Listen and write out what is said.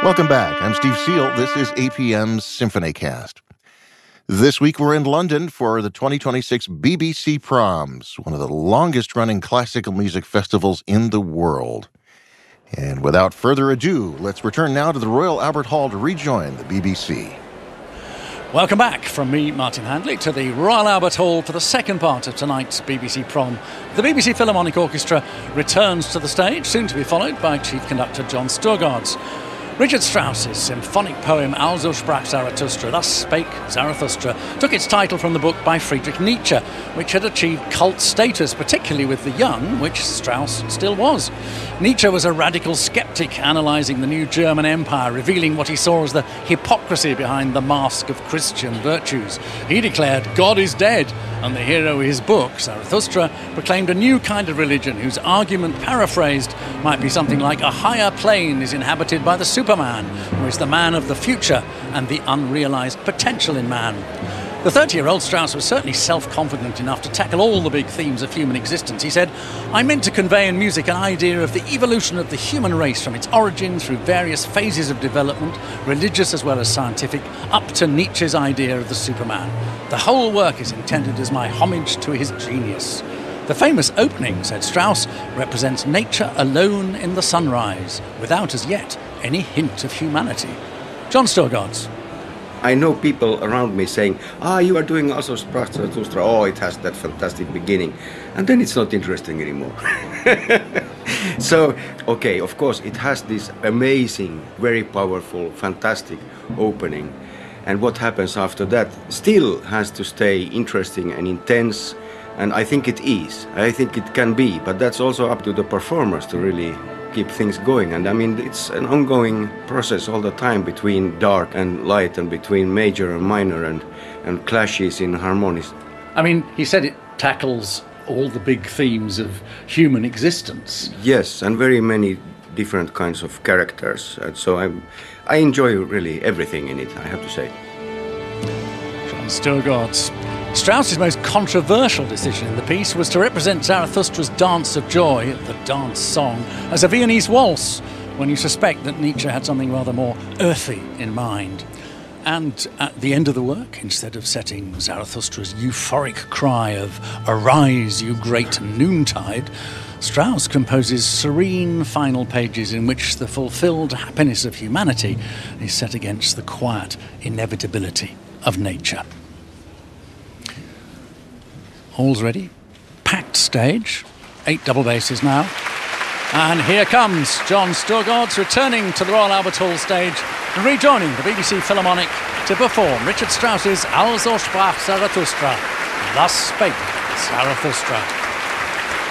Welcome back. I'm Steve Seal. This is APM's SymphonyCast. This week we're in London for the 2026 BBC Proms, one of the longest-running classical music festivals in the world. And without further ado, let's return now to the Royal Albert Hall to rejoin the BBC. Welcome back from me, Martin Handley, to the Royal Albert Hall for the second part of tonight's BBC Prom. The BBC Philharmonic Orchestra returns to the stage, soon to be followed by Chief Conductor John Sturgards. Richard Strauss's symphonic poem Also sprach Zarathustra, Thus Spake Zarathustra, took its title from the book by Friedrich Nietzsche, which had achieved cult status, particularly with the young, which Strauss still was. Nietzsche was a radical skeptic, analysing the new German Empire, revealing what he saw as the hypocrisy behind the mask of Christian virtues. He declared, God is dead, and the hero of his book, Zarathustra, proclaimed a new kind of religion whose argument, paraphrased, might be something like a higher plane is inhabited by the Superman, who is the man of the future and the unrealised potential in man. The 30-year-old Strauss was certainly self-confident enough to tackle all the big themes of human existence. He said, I meant to convey in music an idea of the evolution of the human race from its origin through various phases of development, religious as well as scientific, up to Nietzsche's idea of the Superman. The whole work is intended as my homage to his genius. The famous opening, said Strauss, represents nature alone in the sunrise, without as yet any hint of humanity. John Sturgards. I know people around me saying, you are doing Also sprach Zarathustra, it has that fantastic beginning. And then it's not interesting anymore. So, okay, of course, it has this amazing, very powerful, fantastic opening. And what happens after that still has to stay interesting and intense. And I think it is. I think it can be. But that's also up to the performers to really keep things going. And I mean, it's an ongoing process all the time between dark and light and between major and minor and clashes in harmonies. I mean, he said it tackles all the big themes of human existence. Yes, and very many different kinds of characters. And so I enjoy really everything in it, I have to say. John Sturgards. Strauss's most controversial decision in the piece was to represent Zarathustra's Dance of Joy, the dance song, as a Viennese waltz, when you suspect that Nietzsche had something rather more earthy in mind. And at the end of the work, instead of setting Zarathustra's euphoric cry of "Arise, you great noontide," Strauss composes serene final pages in which the fulfilled happiness of humanity is set against the quiet inevitability of nature. All's ready. Packed stage. 8 double basses now. And here comes John Sturgards returning to the Royal Albert Hall stage and rejoining the BBC Philharmonic to perform Richard Strauss's Also sprach Zarathustra, Thus Spake Zarathustra.